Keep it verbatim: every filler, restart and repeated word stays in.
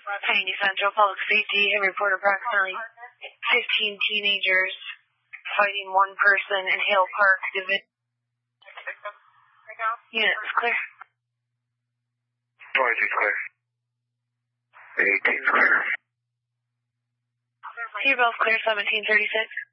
Tiny Central Public Safety and report approximately fifteen teenagers fighting one person in Hale Park Division. Unit is clear. twenty-two's clear. eighteen's clear. You're both clear, seventeen thirty-six.